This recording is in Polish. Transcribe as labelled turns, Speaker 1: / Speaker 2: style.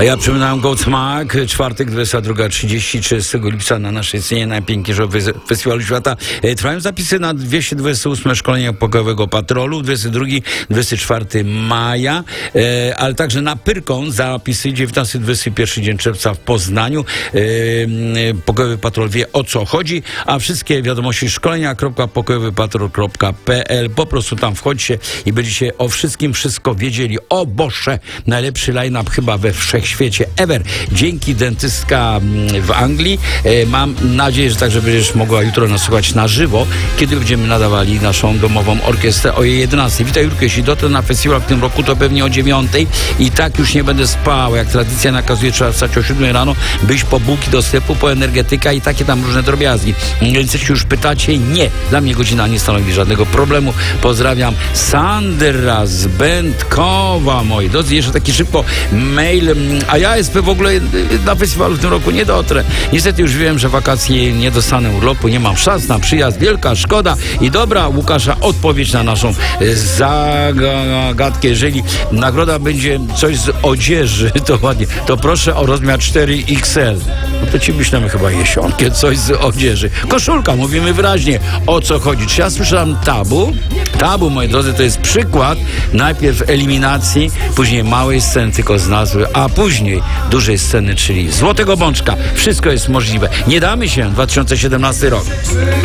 Speaker 1: A ja przypominam Godsmack, czwartek 22:30, 30 lipca na naszej scenie najpiękniejszego Festiwalu Świata. Trwają zapisy na 228 szkolenia pokojowego patrolu, 22-24 maja, ale także na Pyrkon zapisy 19-21 dzień czerwca w Poznaniu. Pokojowy Patrol wie, o co chodzi, a wszystkie wiadomości szkolenia.pokojowypatrol.pl. Po prostu tam wchodźcie i będziecie o wszystkim wszystko wiedzieli. O Boże, najlepszy line-up chyba we wszechświecie ever. Dzięki dentystka w Anglii. Mam nadzieję, że także będziesz mogła jutro nas słuchać na żywo, kiedy będziemy nadawali naszą domową orkiestrę o jej 11. Witaj, Jurku, jeśli dotrę na festiwal w tym roku, to pewnie o 9. I tak już nie będę spał. Jak tradycja nakazuje, trzeba wstać o 7 rano, być po bułki do sklepu, po energetyka i takie tam różne drobiazgi. Więc jeśli już pytacie, nie. Dla mnie godzina nie stanowi żadnego problemu. Pozdrawiam Sandra z Będkowa, moi drodzy. Jeszcze taki szybko mail. A ja w ogóle na festiwalu w tym roku nie dotrę. Niestety już wiem, że wakacje nie dostanę urlopu, nie mam szans na przyjazd. Wielka szkoda. I dobra, Łukasza, odpowiedź na naszą zagadkę. Jeżeli nagroda będzie coś z odzieży, to ładnie, to proszę o rozmiar 4XL. No to ci myślimy chyba jesionkie, coś z odzieży. Koszulka, mówimy wyraźnie, o co chodzi. Czy ja słyszałem tabu? Tabu, moi drodzy, to jest przykład najpierw eliminacji, później małej sceny tylko z nazwy, a później dużej sceny, czyli Złotego Bączka. Wszystko jest możliwe. Nie damy się, 2017 rok.